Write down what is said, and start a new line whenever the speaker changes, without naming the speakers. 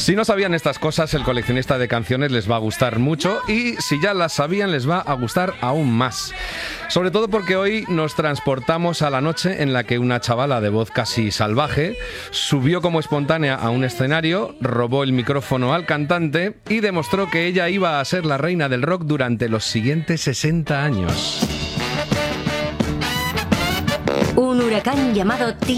Si no sabían estas cosas, el coleccionista de canciones les va a gustar mucho y si ya las sabían, les va a gustar aún más. Sobre todo porque hoy nos transportamos a la noche en la que una chavala de voz casi salvaje subió como espontánea a un escenario, robó el micrófono al cantante y demostró que ella iba a ser la reina del rock durante los siguientes 60 años.
Un huracán llamado Tina